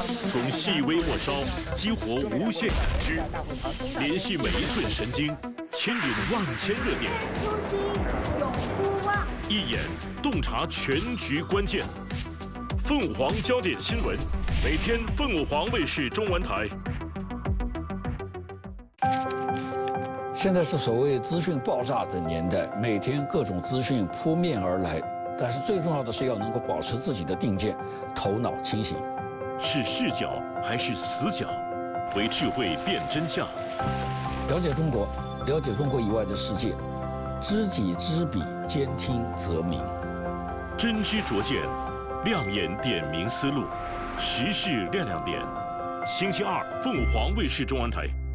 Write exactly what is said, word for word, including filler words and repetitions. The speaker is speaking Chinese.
从细微末梢激活无限感知，联系每一寸神经，牵引万千热点。 初心永不忘。 一眼洞察全局关键。凤凰焦点新闻，每天凤凰卫视中文台。 现在是所谓资讯爆炸的年代，每天各种资讯扑面而来，但是最重要的是要能够保持自己的定见，头脑清醒。 是视角还是死角？为智慧辨真相。 了解中国，了解中国以外的世界，知己知彼，兼听则明。 真知灼见，亮眼点明思路，时事亮亮点。星期二，凤凰卫视中文台。